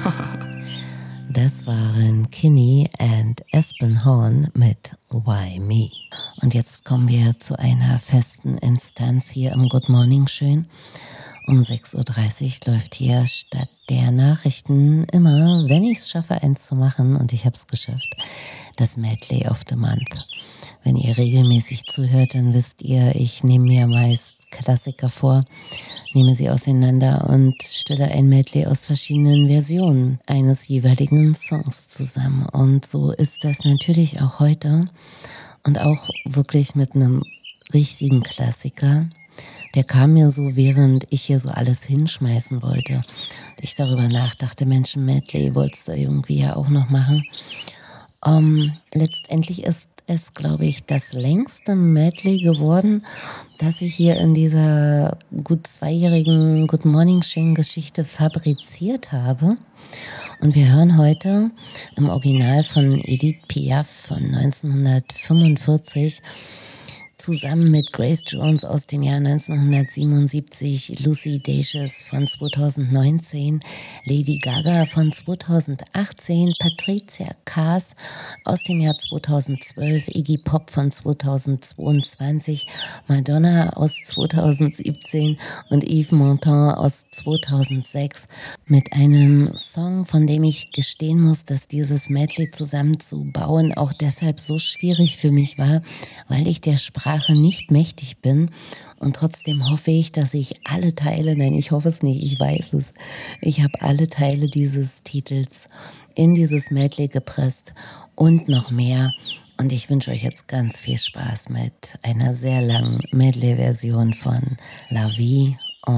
Das waren Kinney and Aspen Horn mit Why Me. Und jetzt kommen wir zu einer festen Instanz hier im Good Morning Schön. Um 6.30 Uhr läuft hier statt der Nachrichten immer, wenn ich es schaffe, eins zu machen, und ich habe es geschafft, das Medley of the Month. Wenn ihr regelmäßig zuhört, dann wisst ihr, ich nehme mir meist Klassiker vor, nehme sie auseinander und stelle ein Medley aus verschiedenen Versionen eines jeweiligen Songs zusammen. Und so ist das natürlich auch heute und auch wirklich mit einem richtigen Klassiker. Der kam mir so, während ich hier so alles hinschmeißen wollte. Ich darüber nachdachte, Mensch, Medley wolltest du irgendwie ja auch noch machen. Letztendlich ist es, glaube ich, das längste Medley geworden, das ich hier in dieser gut 2-jährigen Good Morning Schön Geschichte fabriziert habe. Und wir hören heute im Original von Edith Piaf von 1945 zusammen mit Grace Jones aus dem Jahr 1977, Lucy Dacus von 2019, Lady Gaga von 2018, Patricia Kaas aus dem Jahr 2012, Iggy Pop von 2022, Madonna aus 2017 und Yves Montand aus 2006 mit einem Song, von dem ich gestehen muss, dass dieses Medley zusammenzubauen auch deshalb so schwierig für mich war, weil ich der Sprache nicht mächtig bin, und trotzdem hoffe ich, dass ich alle Teile, nein, ich hoffe es nicht, ich weiß es, ich habe alle Teile dieses Titels in dieses Medley gepresst und noch mehr, und ich wünsche euch jetzt ganz viel Spaß mit einer sehr langen Medley-Version von La Vie